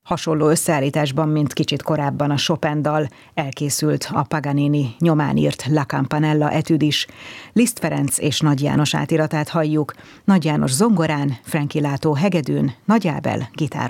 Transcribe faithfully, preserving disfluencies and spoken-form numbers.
Hasonló összeállításban, mint kicsit korábban a Chopin dal, elkészült a Paganini nyomán írt La Campanella etüd is. Liszt Ferenc és Nagy János átiratát halljuk, Nagy János zongorán, Franky Látó hegedűn, Nagy Ábel gitáron.